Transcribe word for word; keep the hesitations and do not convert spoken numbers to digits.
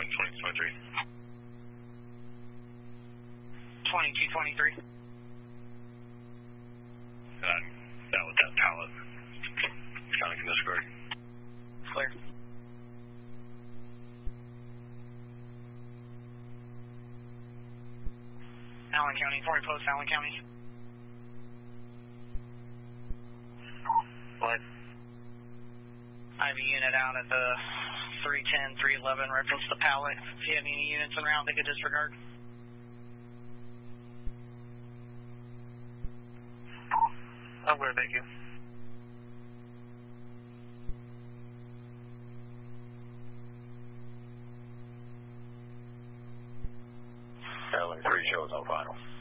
one twenty twenty-three. twenty-two twenty-three. Uh, that with that pallet. County Conisburg. Clear. Allen County, Fort Post, Allen County. What? I have a unit out at the three ten, three eleven, reference the pallet. If you have any units en route, they could disregard. I'm good, thank you. L A three shows on final.